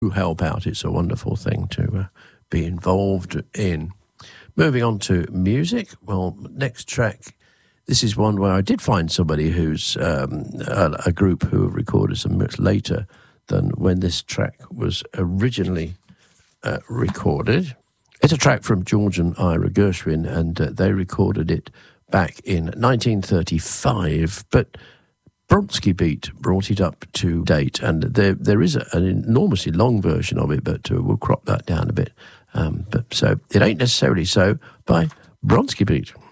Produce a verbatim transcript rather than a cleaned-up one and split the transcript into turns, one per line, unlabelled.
help out. It's a wonderful thing to uh, be involved in. Moving on to music. Well, next track. This is one where I did find somebody who's um, a, a group who recorded some much later than when this track was originally uh, recorded. It's a track from George and Ira Gershwin, and uh, they recorded it back in nineteen thirty-five, but Bronski Beat brought it up to date, and there there is a, an enormously long version of it, but uh, we'll crop that down a bit. Um, but so, It Ain't Necessarily So by Bronski Beat.